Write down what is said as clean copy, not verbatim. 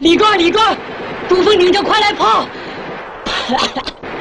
李哥，李哥，朱凤你就快来跑！